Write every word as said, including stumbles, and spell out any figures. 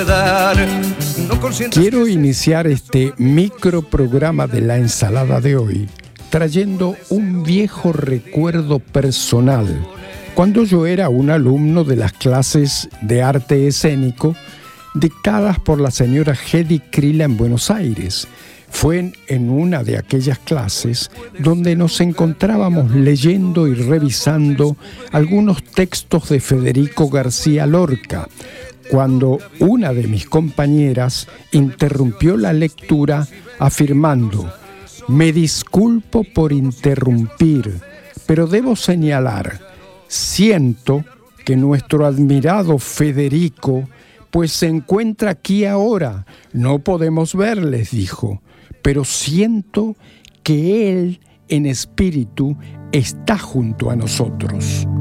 Quiero iniciar este microprograma de la ensalada de hoy trayendo un viejo recuerdo personal. Cuando yo era un alumno de las clases de arte escénico dictadas por la señora Hedy Krila en Buenos Aires, fue en, en una de aquellas clases donde nos encontrábamos leyendo y revisando algunos textos de Federico García Lorca, cuando una de mis compañeras interrumpió la lectura afirmando: «Me disculpo por interrumpir, pero debo señalar, siento que nuestro admirado Federico pues se encuentra aquí ahora. No podemos verles», dijo, «pero siento que él en espíritu está junto a nosotros».